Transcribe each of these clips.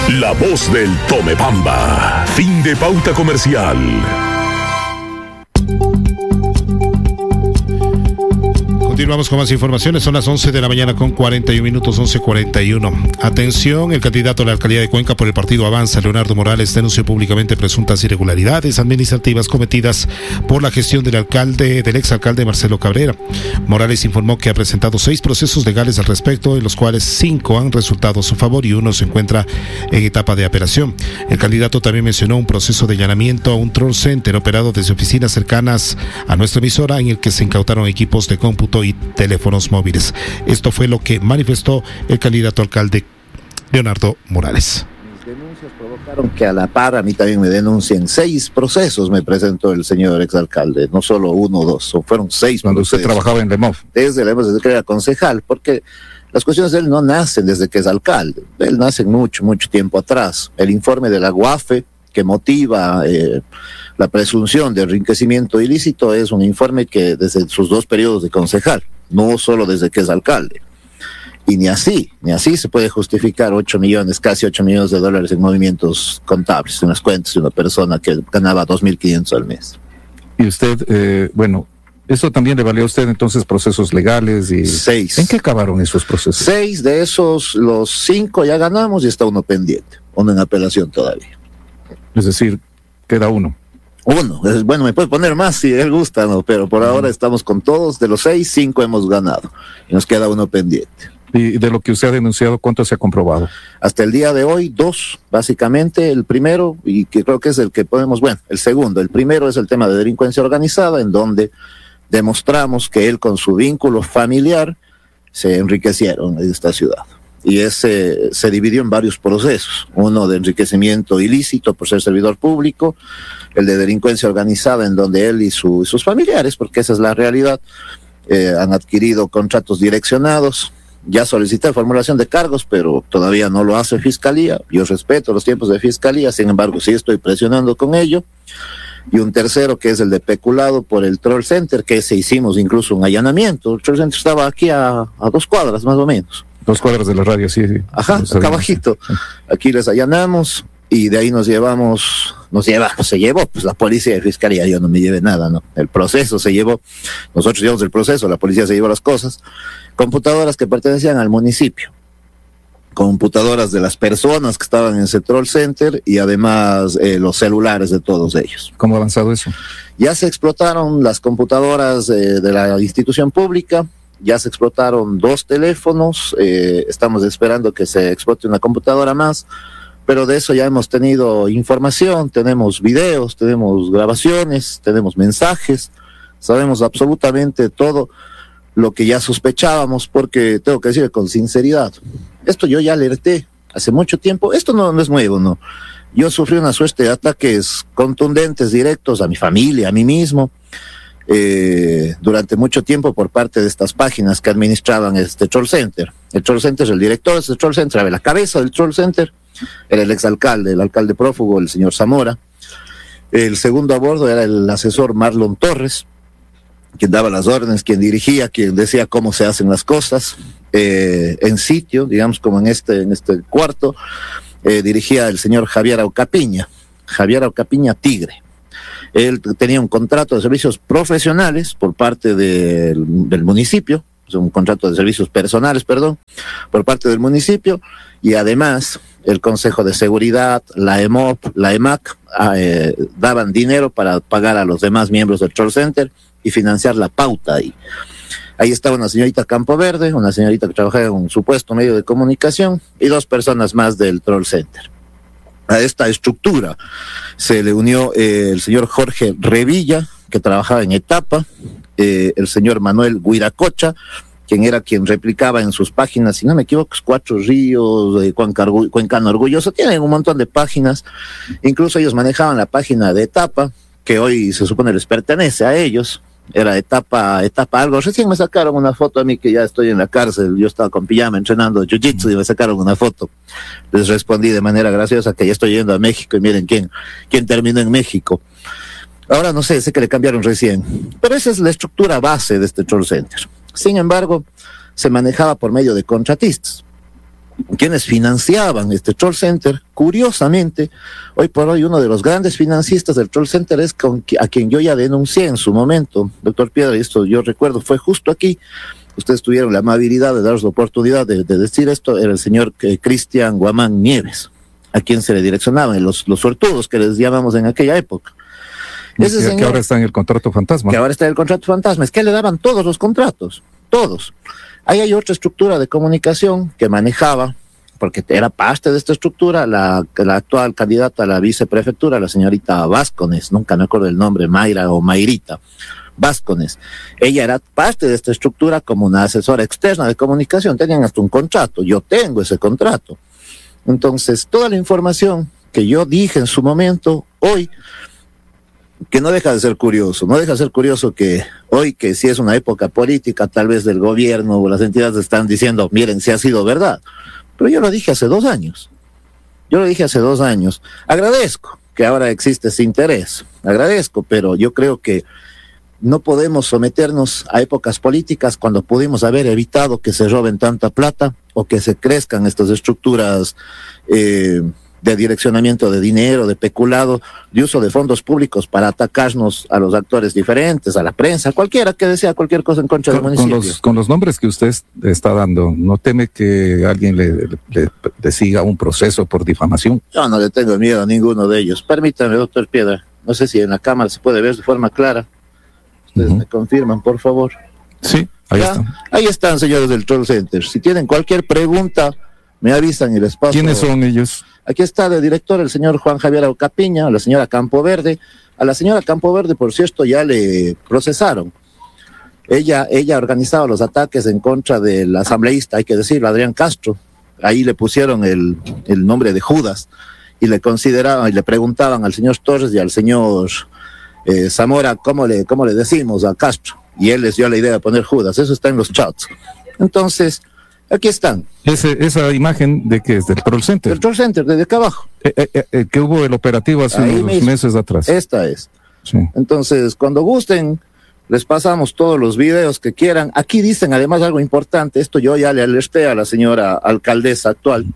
La voz del Tomebamba. Fin de pauta comercial. Continuamos con más informaciones, son las 11 de la mañana con 41 minutos, 11:41. Atención, el candidato a la alcaldía de Cuenca por el partido Avanza, Leonardo Morales, denunció públicamente presuntas irregularidades administrativas cometidas por la gestión del exalcalde Marcelo Cabrera. Morales informó que ha presentado 6 procesos legales al respecto, de los cuales 5 han resultado a su favor y 1 se encuentra en etapa de apelación. El candidato también mencionó un proceso de allanamiento a un troll center operado desde oficinas cercanas a nuestra emisora, en el que se incautaron equipos de cómputo y teléfonos móviles. Esto fue lo que manifestó el candidato alcalde Leonardo Morales. Mis denuncias provocaron que a la par a mí también me denuncien. 6 procesos me presentó el señor exalcalde, no solo 1 o 2, fueron 6. Cuando usted trabajaba en LEMOV. Desde que era concejal, porque las cuestiones de él no nacen desde que es alcalde, él nace mucho tiempo atrás. El informe de la UAFE que motiva la presunción de enriquecimiento ilícito es un informe que desde sus 2 periodos de concejal, no solo desde que es alcalde. Y ni así se puede justificar casi 8 millones de dólares en movimientos contables, en las cuentas de una persona que ganaba 2.500 al mes. Y usted, eso también le valió a usted entonces procesos legales y... 6. ¿En qué acabaron esos procesos? 6 de esos, los 5 ya ganamos y está 1 pendiente, 1 en apelación todavía. Es decir, queda 1. 1, me puede poner más si él gusta, ¿no? Pero por ahora estamos con todos, de los 6, 5 hemos ganado y nos queda 1 pendiente. Y de lo que usted ha denunciado, ¿cuánto se ha comprobado? Hasta el día de hoy, 2, básicamente. El primero, y que creo que es el que podemos, el segundo. El primero es el tema de delincuencia organizada, en donde demostramos que él con su vínculo familiar se enriquecieron en esta ciudad. Y ese se dividió en varios procesos. Uno de enriquecimiento ilícito por ser servidor público, el de delincuencia organizada, en donde él y sus familiares, porque esa es la realidad, han adquirido contratos direccionados. Ya solicité formulación de cargos, pero todavía no lo hace Fiscalía. Yo respeto los tiempos de Fiscalía, sin embargo, sí estoy presionando con ello. Y un tercero, que es el de peculado por el Troll Center, que se hicimos incluso un allanamiento. El Troll Center estaba aquí a 2 cuadras, más o menos. 2 cuadras de la radio, sí. Ajá, acá abajito. Aquí les allanamos y de ahí se llevó, pues la policía y Fiscalía. Yo no me llevé nada, ¿no? El proceso se llevó, nosotros llevamos el proceso, la policía se llevó las cosas. Computadoras que pertenecían al municipio, computadoras de las personas que estaban en ese Troll Center y además los celulares de todos ellos. ¿Cómo ha avanzado eso? Ya se explotaron las computadoras de la institución pública, ya se explotaron 2 teléfonos, estamos esperando que se explote una computadora más, pero de eso ya hemos tenido información, tenemos videos, tenemos grabaciones, tenemos mensajes, sabemos absolutamente todo lo que ya sospechábamos, porque tengo que decir con sinceridad, esto yo ya alerté hace mucho tiempo, esto no es nuevo, ¿no? Yo sufrí una suerte de ataques contundentes, directos a mi familia, a mí mismo, durante mucho tiempo por parte de estas páginas que administraban este Troll Center. El Troll Center, el director de este Troll Center, la cabeza del Troll Center, era el exalcalde, el alcalde prófugo, el señor Zamora. El segundo a bordo era el asesor Marlon Torres, quien daba las órdenes, quien dirigía, quien decía cómo se hacen las cosas. En sitio, digamos como en este cuarto, dirigía el señor Javier Aucapiña Tigre. Él tenía un contrato de servicios profesionales por parte del municipio, un contrato de servicios personales, por parte del municipio, y además el Consejo de Seguridad, la EMOP, la EMAC, daban dinero para pagar a los demás miembros del Troll Center y financiar la pauta ahí. Ahí estaba una señorita Campoverde, una señorita que trabajaba en un supuesto medio de comunicación, y 2 personas más del Troll Center. A esta estructura se le unió el señor Jorge Revilla, que trabajaba en Etapa, el señor Manuel Guiracocha, quien replicaba en sus páginas, si no me equivoco, 4 Ríos, Cuencano Orgulloso, tienen un montón de páginas, incluso ellos manejaban la página de Etapa, que hoy se supone les pertenece a ellos, era etapa algo. Recién me sacaron una foto a mí que ya estoy en la cárcel, yo estaba con pijama entrenando jiu-jitsu y me sacaron una foto. Les respondí de manera graciosa que ya estoy yendo a México y miren quién terminó en México. Ahora no sé que le cambiaron recién, pero esa es la estructura base de este Troll Center. Sin embargo, se manejaba por medio de contratistas. quienes financiaban este Troll Center. Curiosamente, hoy por hoy uno de los grandes financistas del Troll Center es a quien yo ya denuncié en su momento, doctor Piedra, y esto yo recuerdo, fue justo aquí. Ustedes tuvieron la amabilidad de darnos la oportunidad de decir esto. Era el señor Cristian Guamán Nieves, a quien se le direccionaban los suertudos que les llamamos en aquella época. Ese señor, que ahora está en el contrato fantasma. Que ahora está en el contrato fantasma. Es que le daban todos los contratos, todos. Ahí hay otra estructura de comunicación que manejaba, porque era parte de esta estructura, la actual candidata a la viceprefectura, la señorita Vázquez, nunca me acuerdo el nombre, Mayra o Mayrita Vázquez. Ella era parte de esta estructura como una asesora externa de comunicación, tenían hasta un contrato, yo tengo ese contrato. Entonces, toda la información que yo dije en su momento, hoy, que no deja de ser curioso que hoy, que si es una época política, tal vez del gobierno o las entidades están diciendo, miren, si ha sido verdad. Pero yo lo dije hace 2 años. Agradezco que ahora existe ese interés, pero yo creo que no podemos someternos a épocas políticas cuando pudimos haber evitado que se roben tanta plata o que se crezcan estas estructuras de direccionamiento de dinero, de peculado, de uso de fondos públicos para atacarnos a los actores diferentes, a la prensa, cualquiera que desea cualquier cosa en contra del municipio. Con los nombres que usted está dando, ¿no teme que alguien le siga un proceso por difamación? Yo no le tengo miedo a ninguno de ellos. Permítame, doctor Piedra, no sé si en la cámara se puede ver de forma clara. Ustedes me confirman, por favor. Sí, ahí están. Ahí están, señores del Troll Center. Si tienen cualquier pregunta, me avisan y les paso. ¿Quiénes son ellos? Aquí está de director el señor Juan Javier Ocapiña, a la señora Campoverde. A la señora Campoverde, por cierto, ya le procesaron. Ella organizaba los ataques en contra del asambleísta, hay que decirlo, Adrián Castro. Ahí le pusieron el nombre de Judas y le consideraban y le preguntaban al señor Torres y al señor Zamora, ¿cómo le decimos a Castro? Y él les dio la idea de poner Judas. Eso está en los chats. Entonces, aquí están. Esa imagen de que es del Troll Center. Del Troll Center, desde acá abajo. Que hubo el operativo hace unos meses atrás. Esta es. Sí. Entonces, cuando gusten, les pasamos todos los videos que quieran. Aquí dicen además algo importante. Esto yo ya le alerté a la señora alcaldesa actual,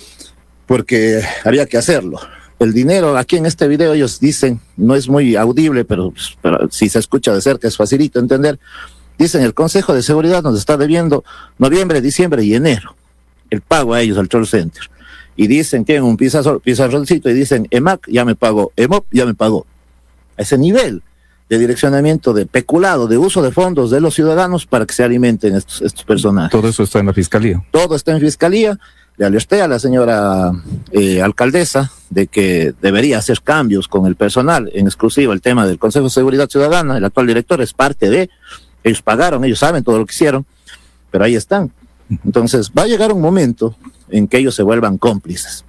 porque había que hacerlo. El dinero, aquí en este video ellos dicen, no es muy audible, pero si se escucha de cerca es facilito entender. Dicen, el Consejo de Seguridad nos está debiendo noviembre, diciembre y enero el pago a ellos, al Troll Center. Y dicen, tienen un pizarroncito y dicen, EMAC ya me pagó, EMOP ya me pagó. A ese nivel de direccionamiento, de peculado, de uso de fondos de los ciudadanos para que se alimenten estos personajes. Todo eso está en la Fiscalía. Todo está en Fiscalía. Le alerté a la señora alcaldesa de que debería hacer cambios con el personal, en exclusiva el tema del Consejo de Seguridad Ciudadana. El actual director es parte de, ellos pagaron, ellos saben todo lo que hicieron, pero ahí están. Entonces va a llegar un momento en que ellos se vuelvan cómplices.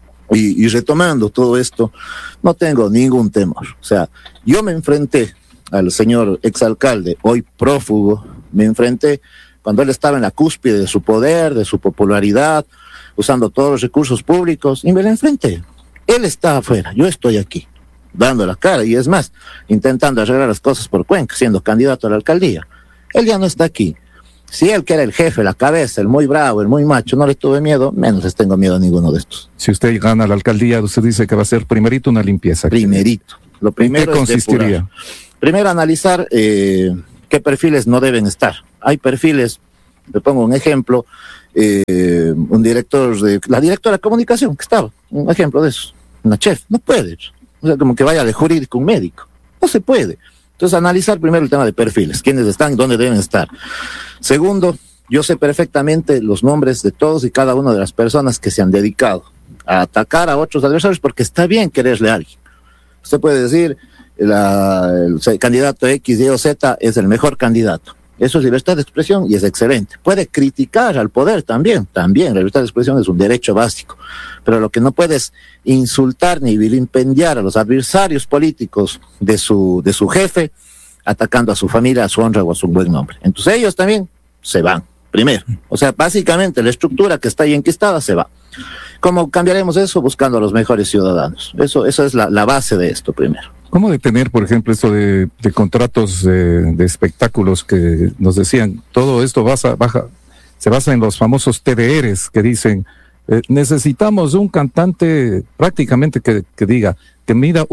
Y retomando todo esto, no tengo ningún temor. O sea, yo me enfrenté al señor exalcalde, hoy prófugo, me enfrenté cuando él estaba en la cúspide de su poder, de su popularidad, usando todos los recursos públicos, y me lo enfrenté. Él está afuera, yo estoy aquí, dando la cara, y es más, intentando arreglar las cosas por Cuenca, siendo candidato a la alcaldía. Él ya no está aquí. Si él, que era el jefe, la cabeza, el muy bravo, el muy macho, no le tuve miedo, menos les tengo miedo a ninguno de estos. Si usted gana la alcaldía, usted dice que va a ser primerito una limpieza. Primerito. Lo primero ¿En qué consistiría? Es depurar. Primero analizar qué perfiles no deben estar. Hay perfiles, le pongo un ejemplo, un director la directora de comunicación que estaba, un ejemplo de eso, una chef, no puede, o sea, como que vaya de jurídico un médico, no se puede. Entonces analizar primero el tema de perfiles, quiénes están, dónde deben estar. Segundo, yo sé perfectamente los nombres de todos y cada una de las personas que se han dedicado a atacar a otros adversarios, porque está bien quererle a alguien. Usted puede decir, el candidato X, Y o Z es el mejor candidato. Eso es libertad de expresión y es excelente. Puede criticar al poder también. También la libertad de expresión es un derecho básico. Pero lo que no puede es insultar ni vilipendiar a los adversarios políticos de su jefe, atacando a su familia, a su honra o a su buen nombre. Entonces ellos también se van, primero. O sea, básicamente la estructura que está ahí enquistada se va. ¿Cómo cambiaremos eso? Buscando a los mejores ciudadanos. Eso es la base de esto primero. ¿Cómo detener, por ejemplo, esto de contratos de espectáculos que nos decían, todo esto se basa en los famosos TDRs que dicen Necesitamos un cantante prácticamente que diga, que mida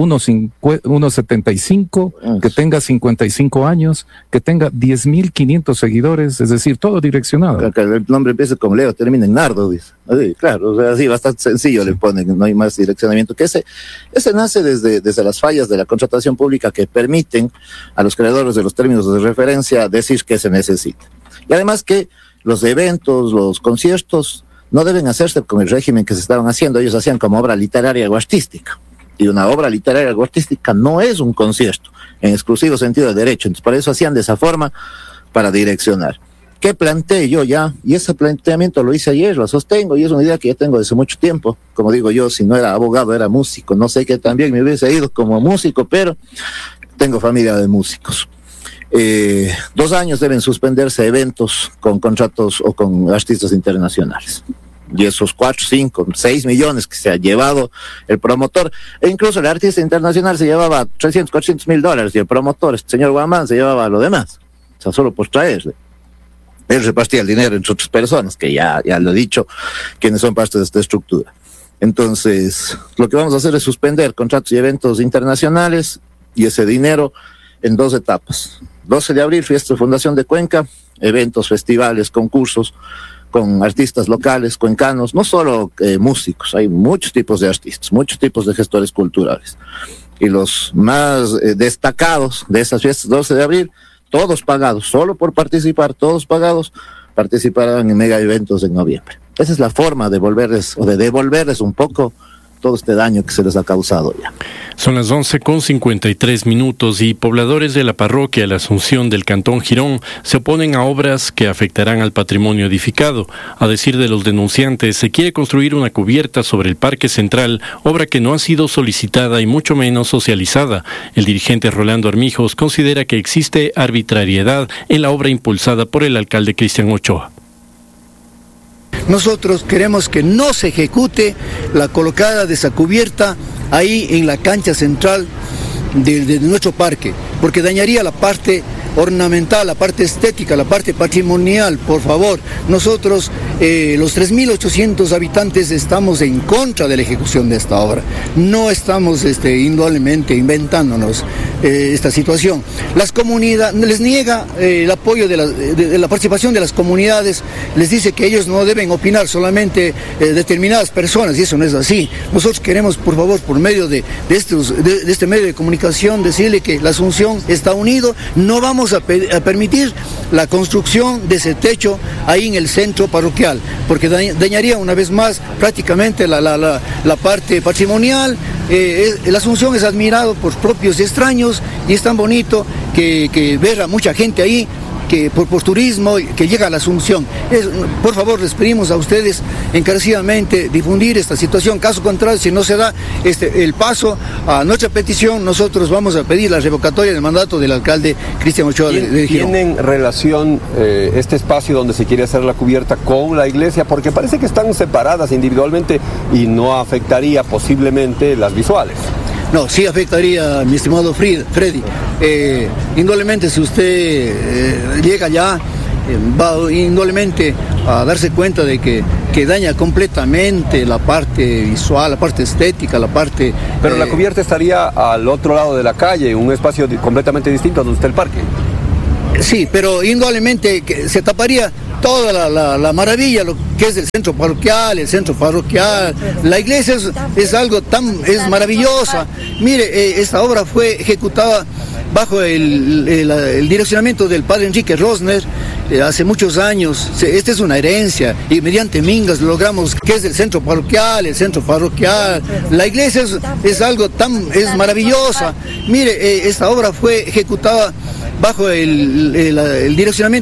1.75, que tenga 55 años, que tenga 10.500 seguidores, es decir, todo direccionado. Que el nombre empieza con Leo, termina en Nardo, dice. Así, claro, o sea, así bastante sencillo le ponen, no hay más direccionamiento. Que ese nace desde las fallas de la contratación pública que permiten a los creadores de los términos de referencia decir qué se necesita. Y además que los eventos, los conciertos, no deben hacerse con el régimen que se estaban haciendo. Ellos hacían como obra literaria o artística. Y una obra literaria o artística no es un concierto, en exclusivo sentido de derecho. Entonces, por eso hacían de esa forma, para direccionar. ¿Qué planteé yo ya? Y ese planteamiento lo hice ayer, lo sostengo, y es una idea que ya tengo desde mucho tiempo. Como digo yo, si no era abogado, era músico. No sé que también me hubiese ido como músico, pero tengo familia de músicos. 2 años deben suspenderse eventos con contratos o con artistas internacionales. Y esos 4, 5, 6 millones que se ha llevado el promotor, e incluso el artista internacional se llevaba 300, 400 mil dólares, y el promotor, este señor Guamán, se llevaba lo demás. O sea, solo por traerle. Él repartía el dinero entre otras personas, que ya lo he dicho, quienes son parte de esta estructura. Entonces, lo que vamos a hacer es suspender contratos y eventos internacionales, y ese dinero en 2 etapas. 12 de abril, fiesta de Fundación de Cuenca, eventos, festivales, concursos, con artistas locales, cuencanos, no solo músicos, hay muchos tipos de artistas, muchos tipos de gestores culturales. Y los más destacados de esas fiestas 12 de abril, todos pagados, solo por participar, todos pagados, participarán en mega eventos en noviembre. Esa es la forma de devolverles un poco todo este daño que se les ha causado ya. Son las 11:53 y pobladores de la parroquia La Asunción del Cantón Girón se oponen a obras que afectarán al patrimonio edificado. A decir de los denunciantes, se quiere construir una cubierta sobre el Parque Central, obra que no ha sido solicitada y mucho menos socializada. El dirigente Rolando Armijos considera que existe arbitrariedad en la obra impulsada por el alcalde Cristian Ochoa. Nosotros queremos que no se ejecute la colocada de esa cubierta ahí en la cancha central de nuestro parque, porque dañaría la parte ornamental, la parte estética, la parte patrimonial. Por favor, nosotros los 3.800 habitantes estamos en contra de la ejecución de esta obra. No estamos indudablemente inventándonos esta situación. Las comunidades les niega el apoyo de la participación de las comunidades, les dice que ellos no deben opinar, solamente determinadas personas, y eso no es así. Nosotros queremos, por favor, por medio de este medio de comunicación, decirle que la Asunción está unido. No vamos a permitir la construcción de ese techo ahí en el centro parroquial, porque dañaría una vez más prácticamente la parte patrimonial. La Asunción es admirado por propios y extraños, y es tan bonito que ver a mucha gente ahí que por turismo que llega a la Asunción. Por favor, les pedimos a ustedes encarecidamente difundir esta situación. Caso contrario, si no se da el paso a nuestra petición, nosotros vamos a pedir la revocatoria del mandato del alcalde Cristian Ochoa de Girón. ¿Tienen relación este espacio donde se quiere hacer la cubierta con la iglesia? Porque parece que están separadas individualmente y no afectaría posiblemente las visuales. No, sí afectaría, mi estimado Freddy. Indudablemente, si usted llega allá, va indudablemente a darse cuenta de que daña completamente la parte visual, la parte estética, la parte... Pero la cubierta estaría al otro lado de la calle, un espacio completamente distinto a donde está el parque. Sí, pero indudablemente que se taparía toda la maravilla, lo que es el centro parroquial, la iglesia es algo es maravillosa. Mire, esta obra fue ejecutada bajo el direccionamiento del padre Enrique Rosner hace muchos años. Esta es una herencia, y mediante Mingas logramos que es el centro parroquial, la iglesia es algo es maravillosa. Mire, esta obra fue ejecutada bajo el direccionamiento